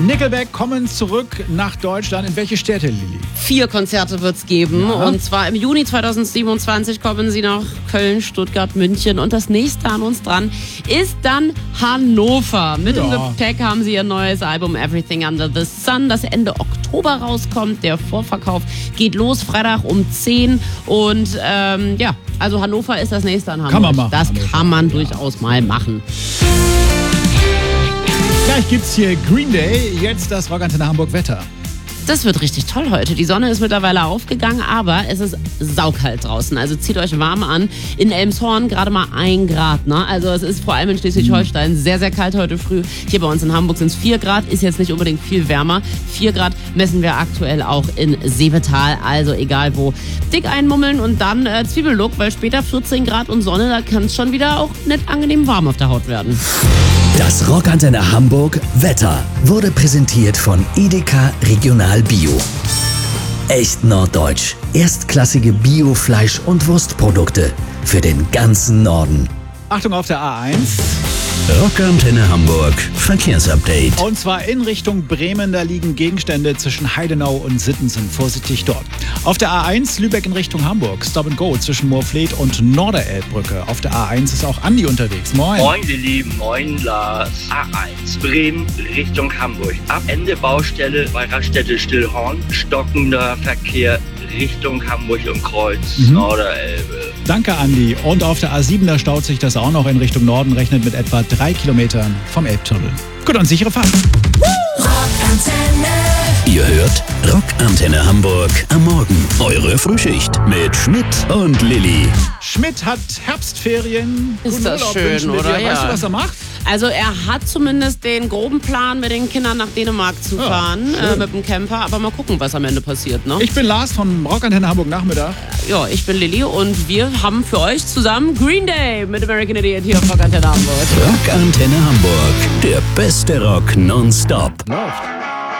Nickelback kommen zurück nach Deutschland. In welche Städte, Lilly? 4 Konzerte wird's geben. Ja. Und zwar im Juni 2027 kommen sie nach Köln, Stuttgart, München. Und das nächste an uns dran ist dann Hannover. Mit im Gepäck haben sie ihr neues Album Everything Under the Sun, das Ende Oktober rauskommt. Der Vorverkauf geht los, Freitag um 10. Und also Hannover ist das nächste an Hamburg. Kann man machen. Das kann man durchaus mal machen. Gleich gibt's hier Green Day, jetzt das Rockantenne Hamburg Wetter. Das wird richtig toll heute. Die Sonne ist mittlerweile aufgegangen, aber es ist saukalt draußen. Also zieht euch warm an. In Elmshorn gerade mal 1 Grad. Ne? Also es ist vor allem in Schleswig-Holstein sehr, sehr kalt heute früh. Hier bei uns in Hamburg sind es 4 Grad. Ist jetzt nicht unbedingt viel wärmer. 4 Grad messen wir aktuell auch in Seevetal. Also egal wo. Dick einmummeln und dann Zwiebellook, weil später 14 Grad und Sonne, da kann es schon wieder auch nicht angenehm warm auf der Haut werden. Das Rockantenne Hamburg Wetter wurde präsentiert von Edeka Regional Bio. Echt norddeutsch. Erstklassige Bio-Fleisch- und Wurstprodukte für den ganzen Norden. Achtung auf der A1. Rockantenne Hamburg Verkehrsupdate. Und zwar in Richtung Bremen, da liegen Gegenstände zwischen Heidenau und Sittensen. Vorsichtig dort. Auf der A1 Lübeck in Richtung Hamburg. Stop and Go zwischen Moorfleet und Norderelbbrücke. Auf der A1 ist auch Andi unterwegs. Moin. Moin Lilly, moin Lars. A1 Bremen Richtung Hamburg. Ab Ende Baustelle bei Raststätte Stillhorn. Stockender Verkehr Richtung Hamburg im Kreuz, Norderelbe. Danke, Andi. Und auf der A7, da staut sich das auch noch in Richtung Norden, rechnet mit etwa 3 Kilometern vom Elbtunnel. Gut und sichere Fahrt. Ihr hört Rockantenne Hamburg am Morgen. Eure Frühschicht mit Schmidt und Lilly. Schmidt hat Herbstferien. Ist Guten das Urlaub schön, wünschen wir oder? dir. Weißt Ja. du, was er macht? Also er hat zumindest den groben Plan, mit den Kindern nach Dänemark zu fahren, mit dem Camper. Aber mal gucken, was am Ende passiert. Ne? Ich bin Lars von Rockantenne Hamburg Nachmittag. Ja, ich bin Lilly und wir haben für euch zusammen Green Day mit American Idiot hier auf Rockantenne Hamburg. Rockantenne Hamburg. Der beste Rock nonstop. Läuft.